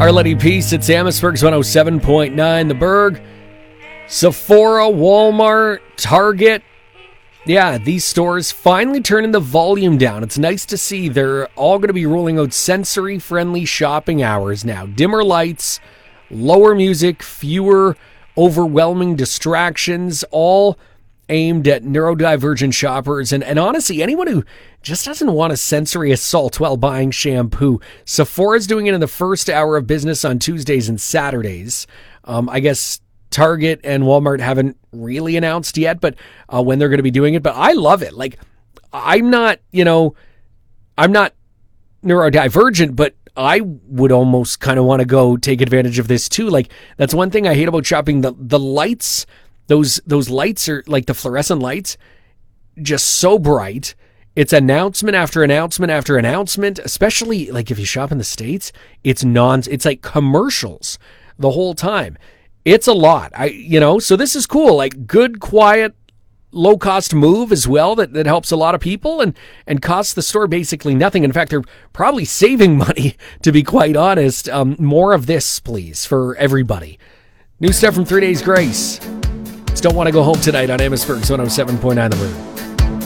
Arletty Peace, it's Amherstburg's 107.9 The Berg. Sephora, Walmart, Target. Yeah, these stores finally turning the volume down. It's nice to see they're all going to be rolling out sensory-friendly shopping hours now. Dimmer lights, lower music, fewer overwhelming distractions, all aimed at neurodivergent shoppers and honestly, anyone who just doesn't want a sensory assault while buying shampoo. Sephora's doing it in the first hour of business on Tuesdays and Saturdays. I guess Target and Walmart haven't really announced yet, but when they're going to be doing it. But I love it. Like, I'm not neurodivergent, but I would almost kind of want to go take advantage of this too. Like, that's one thing I hate about shopping. The lights, those lights are like the fluorescent lights, just so bright. It's announcement after announcement after announcement, especially like if you shop in the States, it's like commercials the whole time. It's a lot. So this is cool. Like, good, quiet, low cost move as well that helps a lot of people and costs the store basically nothing. In fact, they're probably saving money, to be quite honest. More of this, please, for everybody. New stuff from 3 Days Grace. Just don't want to go home tonight on Amherstburg's 107.9 The Moon.